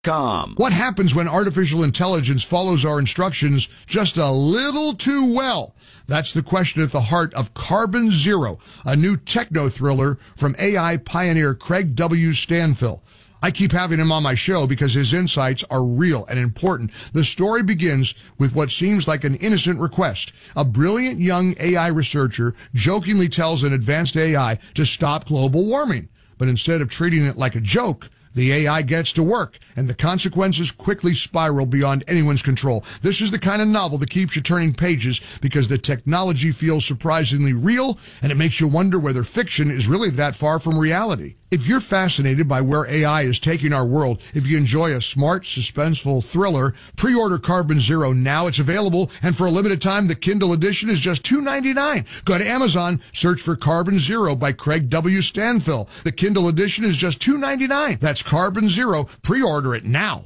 What happens when artificial intelligence follows our instructions just a little too well? That's the question at the heart of Carbon Zero, a new techno thriller from AI pioneer Craig W. Stanfill. I keep having him on my show because his insights are real and important. The story begins with what seems like an innocent request. A brilliant young AI researcher jokingly tells an advanced AI to stop global warming. But instead of treating it like a joke, the AI gets to work, and the consequences quickly spiral beyond anyone's control. This is the kind of novel that keeps you turning pages because the technology feels surprisingly real, and it makes you wonder whether fiction is really that far from reality. If you're fascinated by where AI is taking our world, if you enjoy a smart, suspenseful thriller, pre-order Carbon Zero now. It's available, and for a limited time, the Kindle edition is just $2.99. Go to Amazon, search for Carbon Zero by Craig W. Stanfill. The Kindle edition is just $2.99. That's Carbon Zero. Pre-order it now.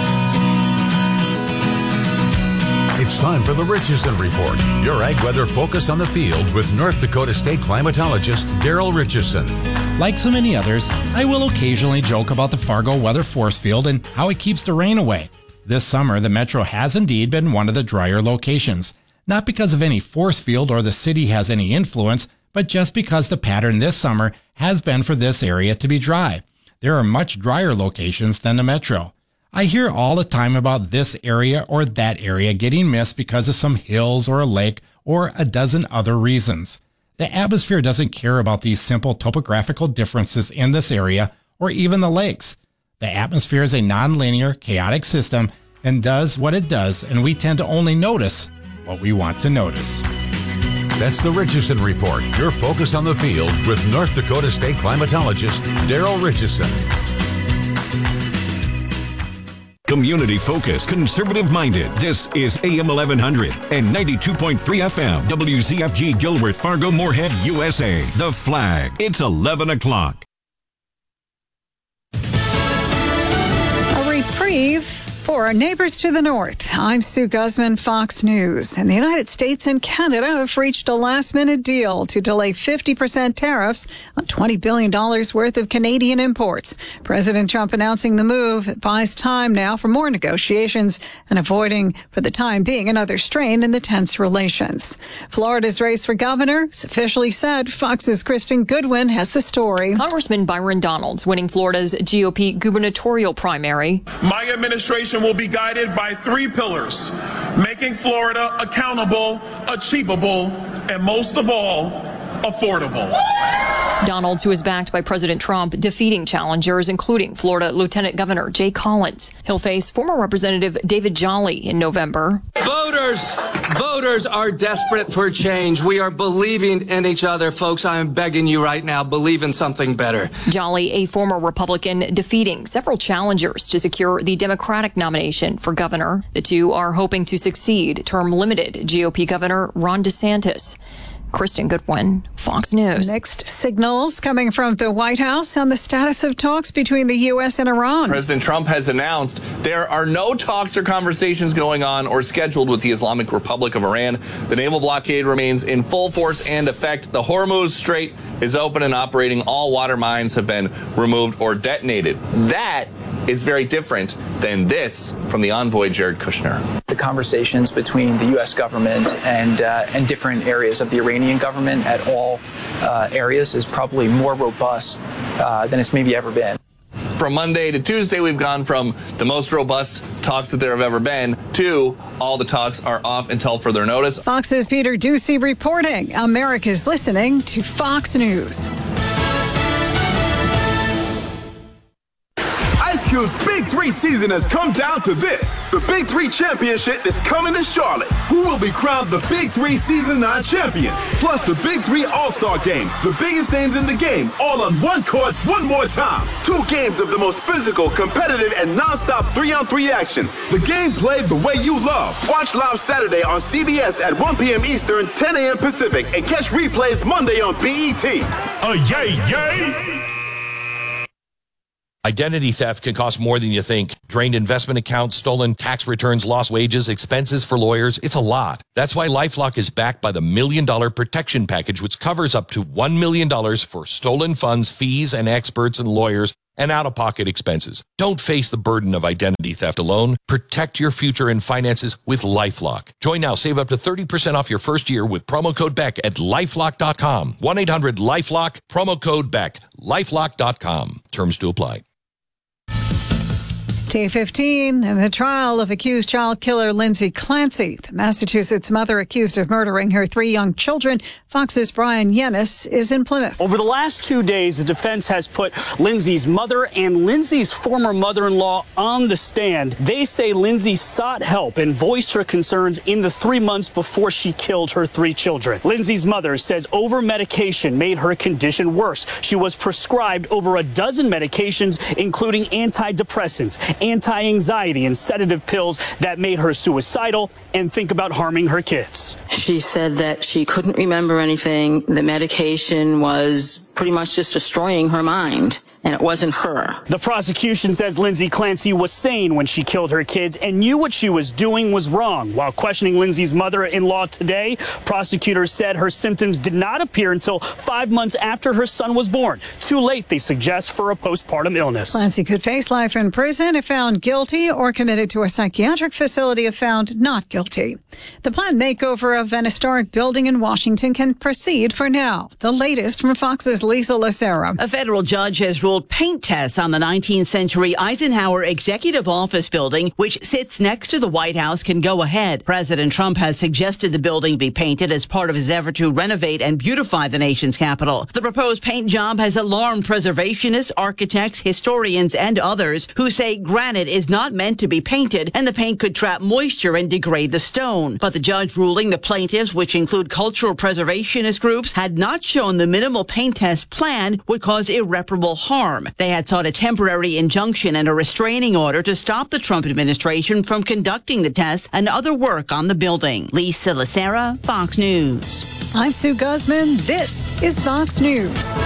It's time for the Richardson Report, your ag weather focus on the field with North Dakota State climatologist Daryl Richardson. Like so many others, I will occasionally joke about the Fargo weather force field and how it keeps the rain away. This summer, the metro has indeed been one of the drier locations, not because of any force field or the city has any influence, but just because the pattern this summer has been for this area to be dry. There are much drier locations than the metro. I hear all the time about this area or that area getting missed because of some hills or a lake or a dozen other reasons. The atmosphere doesn't care about these simple topographical differences in this area or even the lakes. The atmosphere is a nonlinear, chaotic system and does what it does, and we tend to only notice what we want to notice. That's the Richardson Report, your focus on the field with North Dakota State climatologist Daryl Richardson. Community focused, conservative minded. This is AM 1100 and 92.3 FM. WZFG Gilworth, Fargo, Moorhead, USA. The Flag. It's 11 o'clock. A reprieve for our neighbors to the north. I'm Sue Guzman, Fox News. And the United States and Canada have reached a last-minute deal to delay 50% tariffs on $20 billion worth of Canadian imports. President Trump announcing the move buys time now for more negotiations and avoiding, for the time being, another strain in the tense relations. Florida's race for governor is officially set. Fox's Kristen Goodwin has the story. Congressman Byron Donalds winning Florida's GOP gubernatorial primary. My administration will be guided by three pillars: making Florida accountable, achievable, and most of all, affordable. Donalds, who is backed by President Trump, defeating challengers, including Florida Lieutenant Governor Jay Collins. He'll face former Representative David Jolly in November. Voters are desperate for change. We are believing in each other, folks. I am begging you right now, believe in something better. Jolly, a former Republican, defeating several challengers to secure the Democratic nomination for governor. The two are hoping to succeed term-limited GOP Governor Ron DeSantis. Kristen Goodwin, Fox News. Mixed signals coming from the White House on the status of talks between the U.S. and Iran. President Trump has announced there are no talks or conversations going on or scheduled with the Islamic Republic of Iran. The naval blockade remains in full force and effect. The Hormuz Strait is open and operating. All water mines have been removed or detonated. That is very different than this from the envoy, Jared Kushner. The conversations between the U.S. government and different areas of the Iranian government at all areas is probably more robust than it's maybe ever been. From Monday to Tuesday, we've gone from the most robust talks that there have ever been to all the talks are off until further notice. Fox's Peter Ducey reporting. America's listening to Fox News. Ice Cube's Big 3 season has come down to this. The Big 3 Championship is coming to Charlotte. Who will be crowned the Big 3 Season 9 champion? Plus the Big 3 All-Star Game. The biggest names in the game, all on one court, one more time. 2 games of the most physical, competitive, and non-stop 3-on-3 action. The game played the way you love. Watch live Saturday on CBS at 1 p.m. Eastern, 10 a.m. Pacific, and catch replays Monday on BET. Yay! Identity theft can cost more than you think. Drained investment accounts, stolen tax returns, lost wages, expenses for lawyers. It's a lot. That's why LifeLock is backed by the $1 Million Protection Package, which covers up to $1 million for stolen funds, fees, and experts and lawyers and out-of-pocket expenses. Don't face the burden of identity theft alone. Protect your future and finances with LifeLock. Join now. Save up to 30% off your first year with promo code BECK at LifeLock.com. 1-800-LifeLock, promo code BECK. LifeLock.com. Terms to apply. T15, in the trial of accused child killer Lindsay Clancy, the Massachusetts mother accused of murdering her 3 young children, Fox's Brian Yennis, is in Plymouth. Over the last 2 days, the defense has put Lindsay's mother and Lindsay's former mother-in-law on the stand. They say Lindsay sought help and voiced her concerns in the 3 months before she killed her 3 children. Lindsay's mother says over-medication made her condition worse. She was prescribed over a dozen medications, including antidepressants, anti-anxiety, and sedative pills that made her suicidal and think about harming her kids. She said that she couldn't remember anything. The medication was pretty much just destroying her mind, and it wasn't her. The prosecution says Lindsay Clancy was sane when she killed her kids and knew what she was doing was wrong. While questioning Lindsay's mother-in-law today, prosecutors said her symptoms did not appear until 5 months after her son was born. Too late, they suggest, for a postpartum illness. Clancy could face life in prison if found guilty or committed to a psychiatric facility if found not guilty. The planned makeover of an historic building in Washington can proceed for now. The latest from Fox's Lisa Lacera. A federal judge has ruled paint tests on the 19th century Eisenhower Executive Office building, which sits next to the White House, can go ahead. President Trump has suggested the building be painted as part of his effort to renovate and beautify the nation's capital. The proposed paint job has alarmed preservationists, architects, historians, and others who say granite is not meant to be painted and the paint could trap moisture and degrade the stone. But the judge ruling the plaintiffs, which include cultural preservationist groups, had not shown the minimal paint test plan would cause irreparable harm. They had sought a temporary injunction and a restraining order to stop the Trump administration from conducting the tests and other work on the building. Lisa Lacera, Fox News. I'm Sue Guzman. This is Fox News.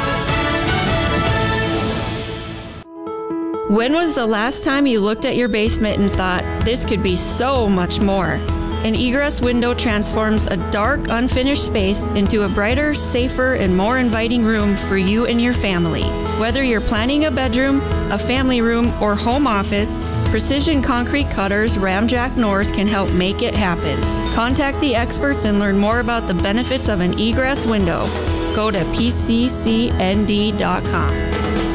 When was the last time you looked at your basement and thought, this could be so much more? An egress window transforms a dark, unfinished space into a brighter, safer, and more inviting room for you and your family. Whether you're planning a bedroom, a family room, or home office, Precision Concrete Cutters Ramjack North can help make it happen. Contact the experts and learn more about the benefits of an egress window. Go to pccnd.com.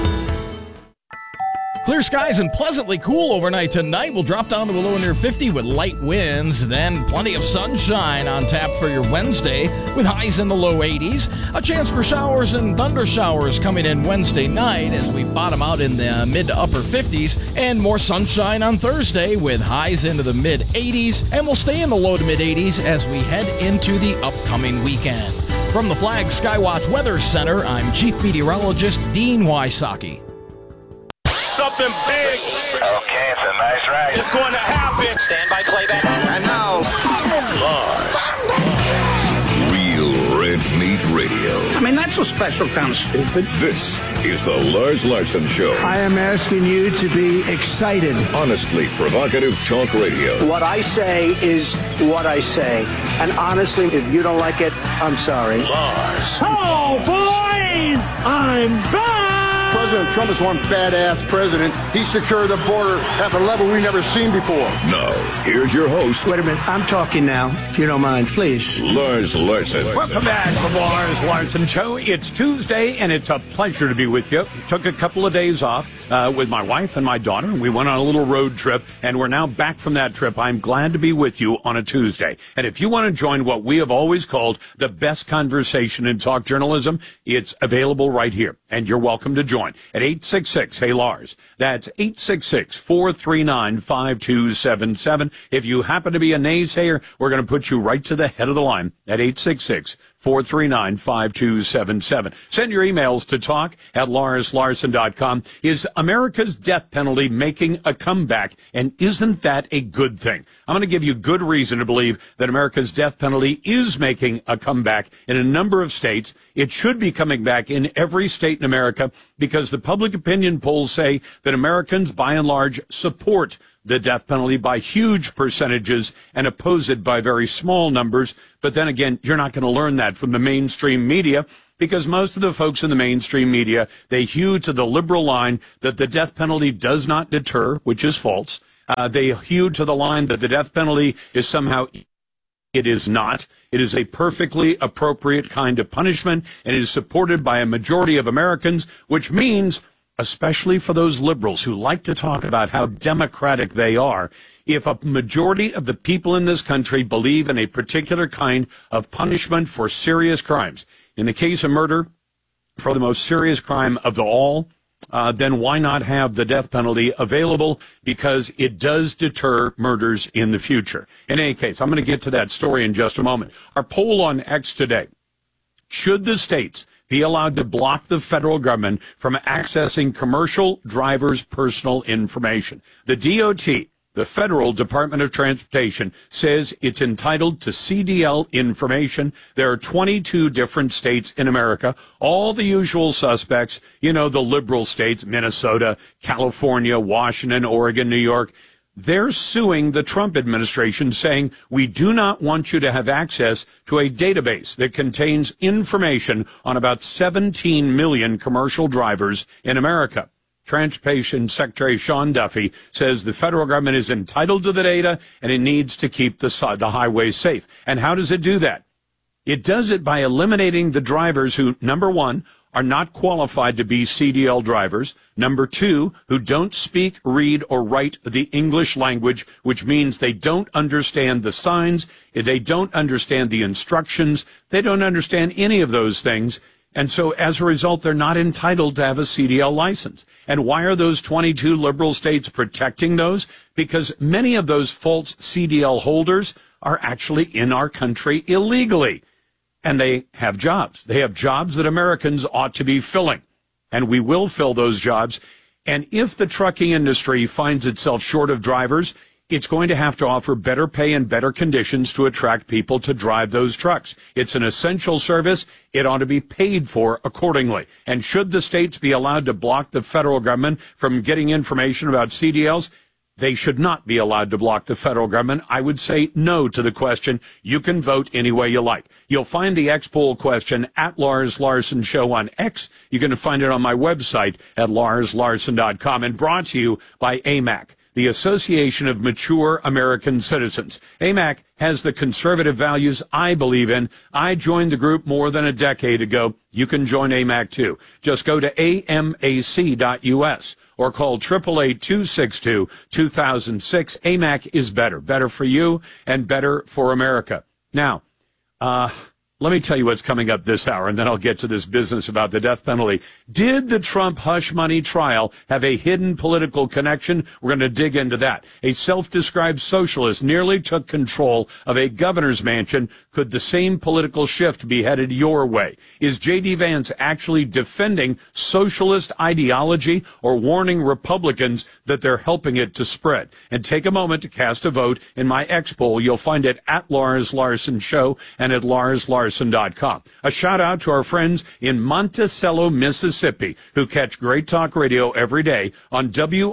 Clear skies and pleasantly cool overnight tonight. We'll drop down to a low near 50 with light winds. Then plenty of sunshine on tap for your Wednesday with highs in the low 80s. A chance for showers and thunder showers coming in Wednesday night as we bottom out in the mid to upper 50s. And more sunshine on Thursday with highs into the mid 80s. And we'll stay in the low to mid 80s as we head into the upcoming weekend. From the Flag Skywatch Weather Center, I'm Chief Meteorologist Dean Wysocki. Something big. Okay, it's a nice ride. It's going to happen. Stand by playback. And now, Lars. Real Red Meat Radio. I mean, that's a special kind of stupid. This is the Lars Larson Show. I am asking you to be excited. Honestly provocative talk radio. What I say is what I say. And honestly, if you don't like it, I'm sorry. Lars. Oh, boys! I'm back! President Trump is one badass president. He secured the border at a level we've never seen before. Now, here's your host. Wait a minute. I'm talking now, if you don't mind, please. Lars Larson. Welcome back to the Lars Larson Show. It's Tuesday, and it's a pleasure to be with you. Took a couple of days off with my wife and my daughter, and we went on a little road trip, and we're now back from that trip. I'm glad to be with you on a Tuesday. And if you want to join what we have always called the best conversation in talk journalism, it's available right here, and you're welcome to join at 866-HEY-LARS. That's 866-439-5277. If you happen to be a naysayer, we're going to put you right to the head of the line at 866-439-5277. Send your emails to talk@LarsLarson.com. Is America's death penalty making a comeback? And isn't that a good thing? I'm going to give you good reason to believe that America's death penalty is making a comeback in a number of states. It should be coming back in every state in America because the public opinion polls say that Americans, by and large, support the death penalty by huge percentages and oppose it by very small numbers. But then again, you're not going to learn that from the mainstream media. because most of the folks in the mainstream media, they hew to the liberal line that the death penalty does not deter, which is false. They hew to the line that the death penalty is somehow... It is not. It is a perfectly appropriate kind of punishment, and it is supported by a majority of Americans, which means, especially for those liberals who like to talk about how democratic they are, if a majority of the people in this country believe in a particular kind of punishment for serious crimes, in the case of murder, for the most serious crime of all, then why not have the death penalty available? Because it does deter murders in the future. In any case, I'm going to get to that story in just a moment. Our poll on X today: should the states be allowed to block the federal government from accessing commercial drivers' personal information? The DOT, the Federal Department of Transportation, says it's entitled to CDL information. There are 22 different states in America, all the usual suspects, the liberal states, Minnesota, California, Washington, Oregon, New York. They're suing the Trump administration, saying, we do not want you to have access to a database that contains information on about 17 million commercial drivers in America. Transportation Secretary Sean Duffy says the federal government is entitled to the data and it needs to keep the highways safe. And how does it do that? It does it by eliminating the drivers who, number one, are not qualified to be CDL drivers. Number two, who don't speak, read, or write the English language, which means they don't understand the signs, they don't understand the instructions, they don't understand any of those things. And so as a result, they're not entitled to have a CDL license. And why are those 22 liberal states protecting those? Because many of those false CDL holders are actually in our country illegally. And they have jobs. They have jobs that Americans ought to be filling. And we will fill those jobs. And if the trucking industry finds itself short of drivers, it's going to have to offer better pay and better conditions to attract people to drive those trucks. It's an essential service. It ought to be paid for accordingly. And should the states be allowed to block the federal government from getting information about CDLs? They should not be allowed to block the federal government. I would say no to the question. You can vote any way you like. You'll find the X poll question at Lars Larson Show on X. You can find it on my website at larslarson.com, and brought to you by AMAC, the Association of Mature American Citizens. AMAC has the conservative values I believe in. I joined the group more than a decade ago. You can join AMAC too. Just go to amac.us or call 888-262-2006. AMAC is better. Better for you and better for America. Now, let me tell you what's coming up this hour, and then I'll get to this business about the death penalty. Did the Trump hush money trial have a hidden political connection? We're going to dig into that. A self-described socialist nearly took control of a governor's mansion. Could the same political shift be headed your way? Is J.D. Vance actually defending socialist ideology or warning Republicans that they're helping it to spread? And take a moment to cast a vote in my X poll. You'll find it at Lars Larson Show and at larslarson.com. A shout out to our friends in Monticello, Mississippi, who catch Great Talk Radio every day on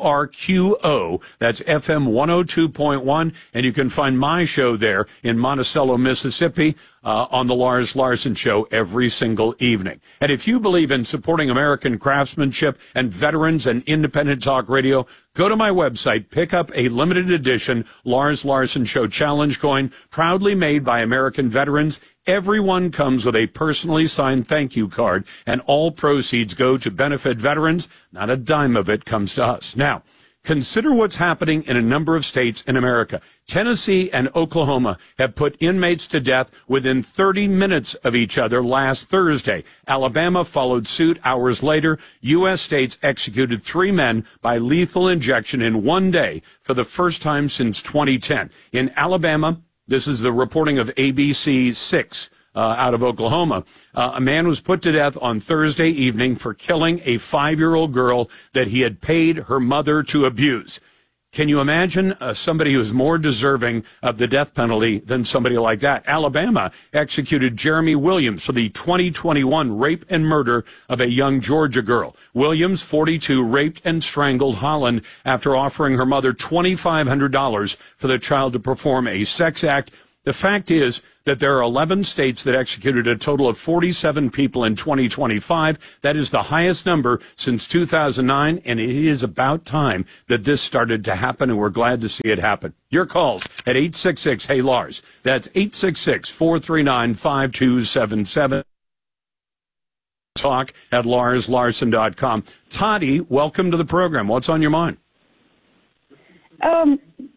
WRQO. That's FM 102.1. And you can find my show there in Monticello, Mississippi, on the Lars Larson Show every single evening. And if you believe in supporting American craftsmanship and veterans and independent talk radio, go to my website, pick up a limited edition Lars Larson Show challenge coin, proudly made by American veterans. Everyone comes with a personally signed thank you card, and all proceeds go to benefit veterans. Not a dime of it comes to us. Now, consider what's happening in a number of states in America. Tennessee and Oklahoma have put inmates to death within 30 minutes of each other last Thursday. Alabama followed suit hours later. U.S. states executed 3 men by lethal injection in one day for the first time since 2010. In Alabama, this is the reporting of ABC 6 out of Oklahoma. A man was put to death on Thursday evening for killing a 5-year-old girl that he had paid her mother to abuse. Can you imagine somebody who's more deserving of the death penalty than somebody like that? Alabama executed Jeremy Williams for the 2021 rape and murder of a young Georgia girl. Williams, 42, raped and strangled Holland after offering her mother $2,500 for the child to perform a sex act. The fact is that there are 11 states that executed a total of 47 people in 2025. That is the highest number since 2009, and it is about time that this started to happen, and we're glad to see it happen. Your calls at 866-HEY-LARS. That's 866-439-5277. Talk at LarsLarson.com. Toddy, welcome to the program. What's on your mind? On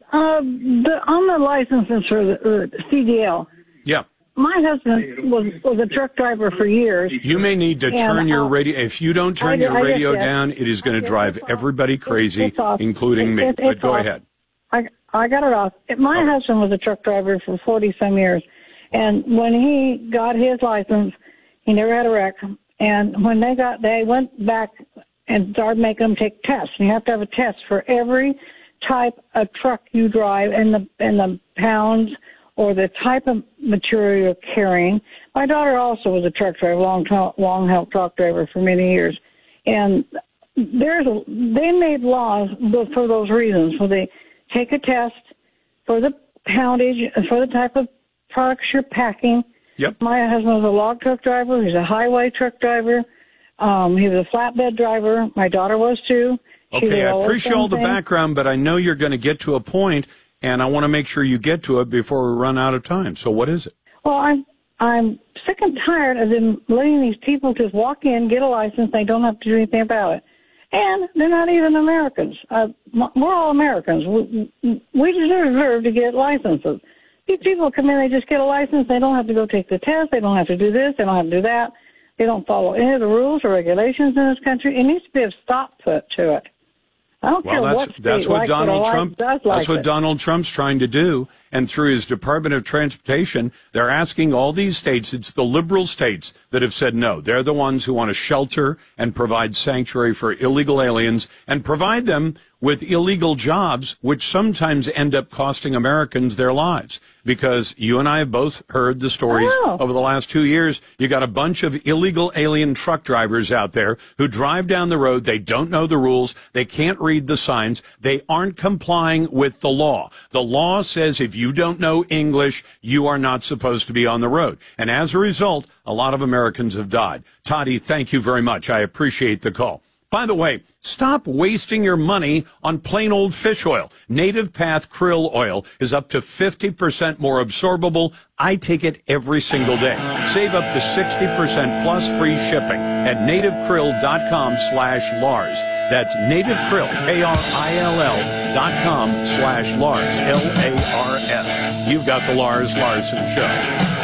the licenses for the CDL. Yeah. My husband was a truck driver for years. You may need to turn your radio. If you don't turn your radio down, it is going to drive everybody crazy, including me. But go ahead. I got it off. My husband was a truck driver for 40-some years. And when he got his license, he never had a wreck. And when they went back and started making them take tests. And you have to have a test for every type of truck you drive and the pounds or the type of material you're carrying. My daughter also was a truck driver, long-haul truck driver for many years. And they made laws for those reasons. So they take a test for the poundage and for the type of products you're packing. Yep. My husband was a log truck driver. He's a highway truck driver. He was a flatbed driver. My daughter was too. Okay, I appreciate all the background, but I know you're going to get to a point, and I want to make sure you get to it before we run out of time. So what is it? Well, I'm sick and tired of them letting these people just walk in, get a license, they don't have to do anything about it. And they're not even Americans. We're all Americans. We deserve to get licenses. These people come in, they just get a license, they don't have to go take the test, they don't have to do this, they don't have to do that. They don't follow any of the rules or regulations in this country. It needs to be a stop to it. I don't care what state that's what likes Donald it or Trump. does That's like what it. Donald Trump's trying to do, and through his Department of Transportation, they're asking all these states. It's the liberal states that have said no. They're the ones who want to shelter and provide sanctuary for illegal aliens and provide them with illegal jobs, which sometimes end up costing Americans their lives. Because you and I have both heard the stories over the last 2 years. You got a bunch of illegal alien truck drivers out there who drive down the road. They don't know the rules. They can't read the signs. They aren't complying with the law. The law says if you don't know English, you are not supposed to be on the road. And as a result, a lot of Americans have died. Toddy, thank you very much. I appreciate the call. By the way, stop wasting your money on plain old fish oil. Native Path Krill Oil is up to 50% more absorbable. I take it every single day. Save up to 60% plus free shipping at nativekrill.com/Lars. That's nativekrill, KRILL.com/Lars, LARS. You've got the Lars Larson Show.